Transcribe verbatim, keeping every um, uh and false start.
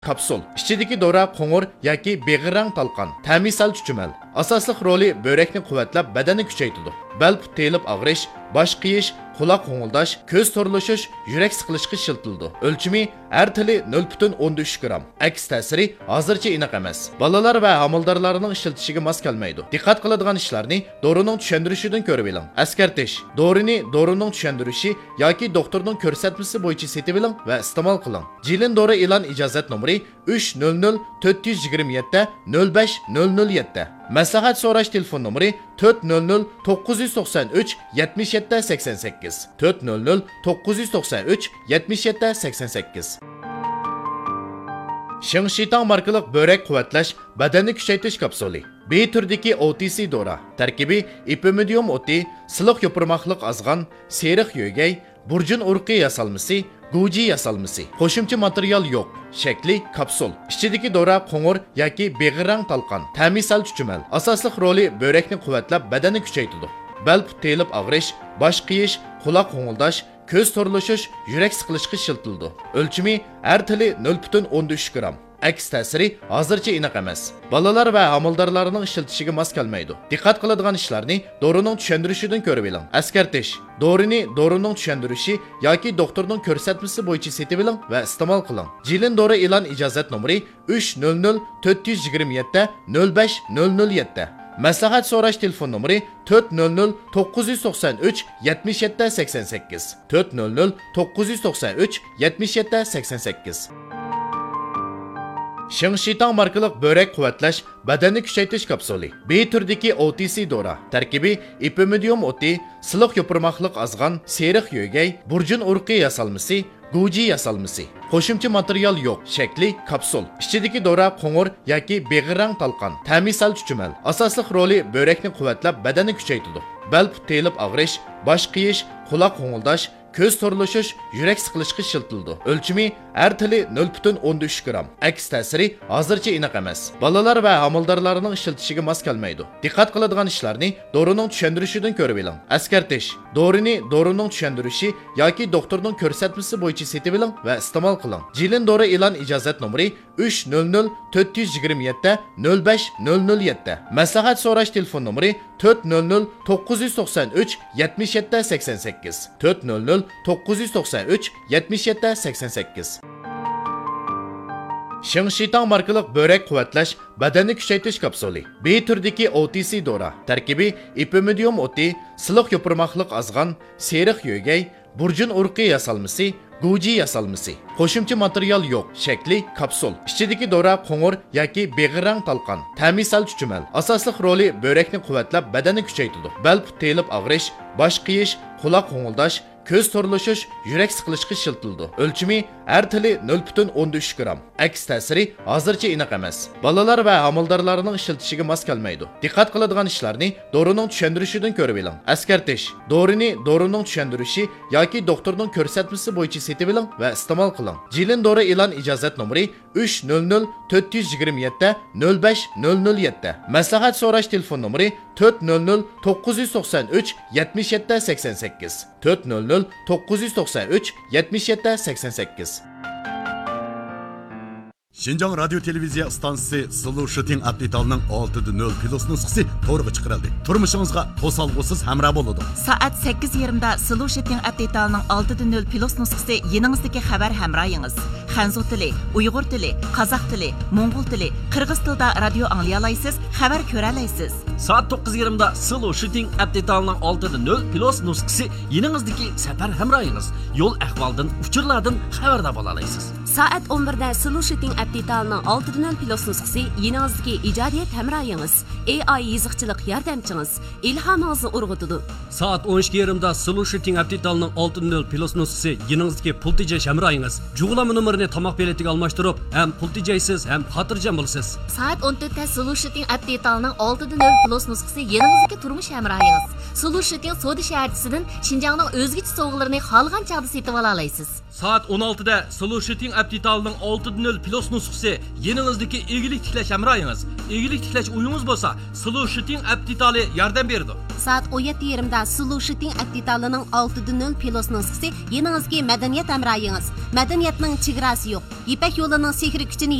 Kapsul. İçideki dora qo'ng'ir yoki beg'irang talqon. Ta'mi sal chuchumal. Asosli roli börekni quvvatlab, badanni kuchaytiradi. Bel put teyilib og'rish, bosh qiyish, quloq qo'ng'ildash, ko'z to'rlashish, yurak siqilishga shiltildi. O'lchimi har tili nol butun o'n uch gram. Aks ta'siri hozircha aniq emas. Balalar va homildorlarning ishlatishiga mos kelmaydi. Diqqat qiladigan ishlarni dorining tushuntirishidan ko'rib oling. Askartish. Dorini dorining tushuntirishi yoki doktorning ko'rsatmasi bo'yicha setib oling va iste'mol qiling. Jilin dori e'lon ijozat nomeri uch nol nol to'rt yuz yigirma yetti nol besh nol nol yetti. Maslahat so'rash telefon nomeri to'rt nol nol to'qqiz yuz to'qson uch yetmish yetti sakson sakkiz. to'rt nol nol to'qqiz yuz to'qson uch yetmish yetti sakson sakkiz. Shingshitang markalik börek quvvatlash, badanni kuchaytirish kapsuli. B turdagi O T C dora. Tarkibi ipimidium o'ti, siliq yo'pirmoqliq azg'an, seriq yo'gay, burjun urqi yasalmasi, Guji yasalmasi. Qo'shimcha material yo'q. Shakli kapsul. Ichidagi dora qo'ng'ir yoki beg'irang talqon. Ta'mi sal chuchumal. Asosli roli börekni quvvatlab, badanni kuchaytiradi. Bel put teyilib og'rish, bosh qiyish, quloq qo'ng'ildash, ko'z to'rlashish, yurak siqilishga shiltildi. O'lchimi har tili nol butun o'n uch gram. Aks ta'siri hozircha aniq emas. Balalar va homildorlarning ishlatishiga mos kelmaydi. Diqqat qiladigan ishlarni dorining tushuntirishidan ko'rib oling. Askartish. Dorini dorining tushuntirishi yoki doktorning ko'rsatmasi bo'yicha setib oling va iste'mol qiling. Jilin dori e'lon ijozat nomeri uch nol nol to'rt yuz yigirma yetti nol besh nol nol yetti. Maslahat so'rash telefon nomeri to'rt nol nol to'qqiz yuz to'qson uch yetmish yetti sakson sakkiz. to'rt nol nol to'qqiz yuz to'qson uch yetmish yetti sakson sakkiz. Shingshitang markalik börek quvvatlash, badanni kuchaytirish kapsuli. B turdagi O T C dora. Tarkibi ipimidium o'ti, siliq yo'pirmoqliq azg'an, seriq yo'gay, burjun urqi yasalmasi, Guji yasalmasi. Qo'shimcha material yo'q. Shakli kapsul. Ichidagi dora qo'ng'ir yoki beg'irang talqon. Ta'mi sal chuchumal. Asosli roli börekni quvvatlab, badanni kuchaytiradi. Bel put teyilib og'rish, bosh qiyish, quloq qo'ng'ildash, ko'z to'rlashish, yurak siqilishga shiltildi. O'lchimi har tili nol butun o'n uch gram. Aks ta'siri hozircha aniq emas. Balalar va homildorlarning ishlatishiga mos kelmaydi. Diqqat qiladigan ishlarni dorining tushuntirishidan ko'rib oling. Askartish. Dorini dorining tushuntirishi yoki doktorning ko'rsatmasi bo'yicha setib oling va iste'mol qiling. Jilin dori e'lon ijozat nomeri uch nol nol to'rt yuz yigirma yetti nol besh nol nol yetti. Maslahat so'rash telefon nomeri to'rt nol nol to'qqiz yuz to'qson uch yetmish yetti sakson sakkiz. to'rt nol nol to'qqiz yuz to'qson uch yetmish yetti sakson sakkiz. Shingshitang markalik börek quvvatlash, badanni kuchaytirish kapsuli. B turdagi O T C dora. Tarkibi ipimidium o'ti, siliq yo'pirmoqliq azg'an, seriq yo'gay, burjun urqi yasalmasi, Guji yasalmasi. Qo'shimcha material yo'q. Shakli kapsul. Ichidagi dora qo'ng'ir yoki beg'irang talqon. Ta'mi sal chuchumal. Asosli roli börekni quvvatlab, badanni kuchaytiradi. Bel put teyilib og'rish, bosh qiyish, quloq qo'ng'ildash, ko'z to'rlashish, yurak siqilishga shiltildi. O'lchimi har tili nol butun o'n uch gram. Aks ta'siri hozircha aniq emas. Balalar va homildorlarning ishlatishiga mos kelmaydi. Diqqat qiladigan ishlarni dorining tushuntirishidan ko'rib oling. Askartish. Dorini dorining tushuntirishi yoki doktorning ko'rsatmasi bo'yicha setib oling va iste'mol qiling. Jilin dori e'lon ijozat nomeri uch nol nol to'rt yuz yigirma yetti nol besh nol nol yetti. Maslahat so'rash telefon nomeri to'rt nol nol to'qqiz yuz to'qson uch yetmish yetti sakson sakkiz. to'rt nol nol to'qqiz yuz to'qson uch yetmish yetti sakson sakkiz. Шинжаң радио телевизия станциясы Сұлу Шытин апдейталының алты нөл плюс нұсқасы торғы чықырылды. Тұрмышыңызға тосалғысыз әмра болуды. Saat sakkiz yarımda Сұлу Шытин апдейталының алты нөл плюс нұсқасы еніңіздегі хабар әмрайыңыз. Ханзу тілі, Уйғур тілі, Қазақ тілі, Моңғол тілі, Қырғыз тілді радио аңлаялайсыз, хабар көрәлайсыз. Saat dokuz yarımda Сұлу Шытин апдейталының алты нөл плюс нұсқасы еніңіздегі сәпар әмрайыңыз. Yol әхвалдың, ұчырладың хабарда болалайсыз. Saat on birda Сұлу Шытин апдейталының алты нөл плюс нұсқасы еніңіздегі ijadiyet әмрайыңыз. A I yezikçilik yardımcınız, ilhamınızı urg'utadi. Saat on ikki yarımda Сұлу Шытин апдейталының алты nol plus nusxası yeninizdeki pul tejay hamroyingiz. Jug'ulama nomerini tomoq beletiga almashtirib, ham pul tejaysiz, ham xotirjam bo'lasiz. Saat on to'rtda Сұлу Шытин апдейталының алты nol plus nusxası yeninizdeki turmush hamroyingiz. Сұлу Шытин Соди shaharchisidan Шинжаңның o'zgacha sovg'alarini xohlagan chog'da setib ola olasiz. Saat on altıda Solution app detalining olti nol plus nusxasi yeningizdagi egilik tiklash hamrohingiz. Egilik tiklash uyingiz bo'lsa, Solution app detali yordam beradi. Soat o'n yetti yarimda Solution app detalining olti nol plus nusxasi yeningizdagi madaniyat hamrohingiz. Madaniyatning chegarasi yo'q. Ipak yo'lining sehri kuchini